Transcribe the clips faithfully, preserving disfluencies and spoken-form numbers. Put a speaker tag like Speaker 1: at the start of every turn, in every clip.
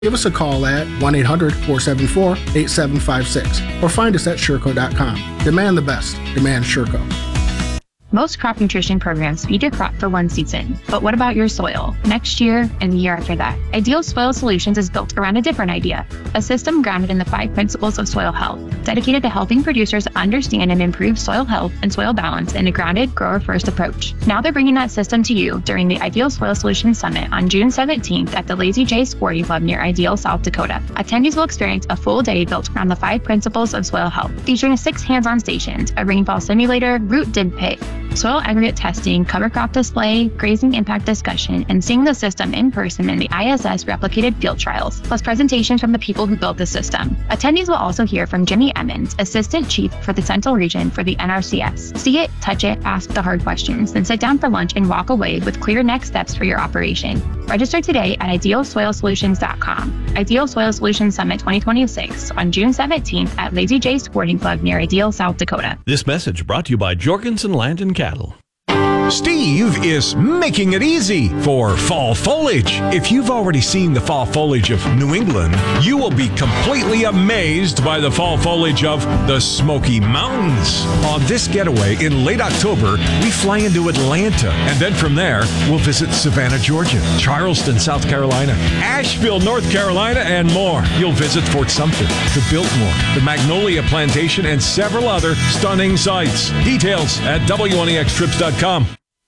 Speaker 1: Give us a call at one eight hundred four seven four eight seven five six or find us at Sherco dot com. Demand the best. Demand Sherco.
Speaker 2: Most crop nutrition programs feed your crop for one season, but what about your soil? Next year and the year after that? Ideal Soil Solutions is built around a different idea, a system grounded in the five principles of soil health, dedicated to helping producers understand and improve soil health and soil balance in a grounded, grower-first approach. Now they're bringing that system to you during the Ideal Soil Solutions Summit on June seventeenth at the Lazy J Sporting Club near Ideal, South Dakota. Attendees will experience a full day built around the five principles of soil health, featuring six hands-on stations, a rainfall simulator, root dip pit, soil aggregate testing, cover crop display, grazing impact discussion, and seeing the system in person in the I S S replicated field trials, plus presentations from the people who built the system. Attendees will also hear from Jimmy Emmons, Assistant Chief for the Central Region for the N R C S. See it, touch it, ask the hard questions, then sit down for lunch and walk away with clear next steps for your operation. Register today at ideal soil solutions dot com. Ideal Soil Solutions Summit twenty twenty-six on June seventeenth at Lazy J Sporting Club near Ideal, South Dakota.
Speaker 3: This message brought to you by Jorgensen Land and Cattle.
Speaker 4: Steve is making it easy for fall foliage. If you've already seen the fall foliage of New England, you will be completely amazed by the fall foliage of the Smoky Mountains. On this getaway in late October, we fly into Atlanta, and then from there, we'll visit Savannah, Georgia, Charleston, South Carolina, Asheville, North Carolina, and more. You'll visit Fort Sumter, the Biltmore, the Magnolia Plantation, and several other stunning sights. Details at W N E X trips dot com.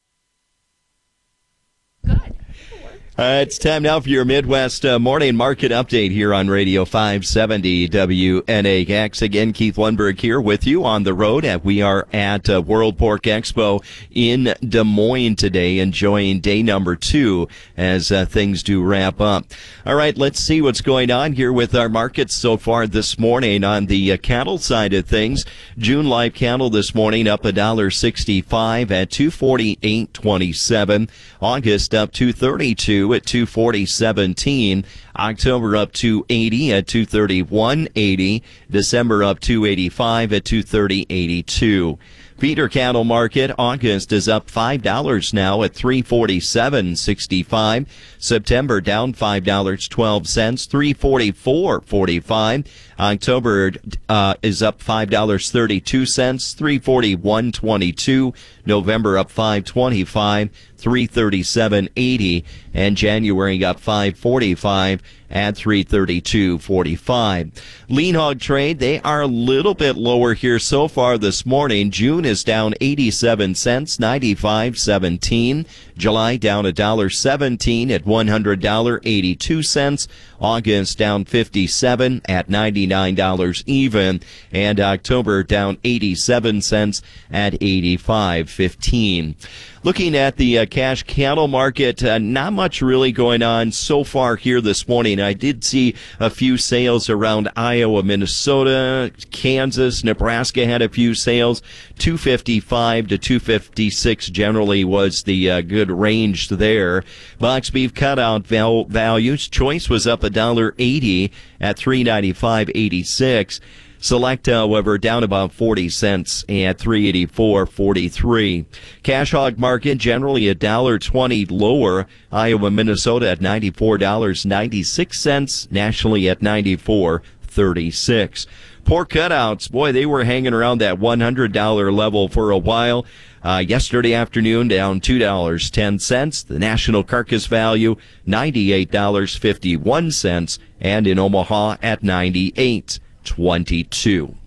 Speaker 5: Uh, it's time now for your Midwest uh, Morning Market Update here on Radio five seventy W N A X. Again, Keith Lundberg here with you on the road. And we are at uh, World Pork Expo in Des Moines today, enjoying day number two as uh, things do wrap up. All right, let's see what's going on here with our markets so far this morning. On the uh, cattle side of things, June live cattle this morning up one dollar sixty-five at two forty-eight twenty-seven. August up two thirty-two at two forty seventeen. October up two eighty at two thirty-one eighty. December up two eighty-five at two thirty eighty-two. Feeder cattle market, August is up five dollars now at three forty-seven sixty-five. September down five dollars and twelve cents, three forty-four forty-five. October uh, is up five dollars and thirty-two cents, three forty-one twenty-two. November up five twenty-five, three thirty-seven eighty. And January up five forty-five at three thirty-two forty-five. Lean hog trade, they are a little bit lower here so far this morning. June is down eighty-seven cents, ninety-five seventeen. July down one dollar seventeen at one hundred dollars and eighty-two cents. August down fifty-seven at ninety-nine dollars even. And October down eighty-seven cents at eighty-five fifteen. Looking at the uh, cash cattle market, uh, not much really going on so far here this morning. I did see a few sales around Iowa, Minnesota, Kansas, Nebraska had a few sales. two fifty-five to two fifty-six generally was the uh, good range there. Box beef cutout val- values, choice was up one dollar eighty at three ninety-five eighty-six. Select, however, down about forty cents at three eighty-four forty-three. Cash hog market generally a dollar twenty lower. Iowa, Minnesota at ninety-four dollars and ninety-six cents. Nationally at ninety-four thirty-six. Pork cutouts, boy, they were hanging around that one hundred dollars level for a while. Uh, yesterday afternoon, down two dollars and ten cents. The national carcass value, ninety-eight dollars and fifty-one cents. And in Omaha at ninety-eight twenty-two.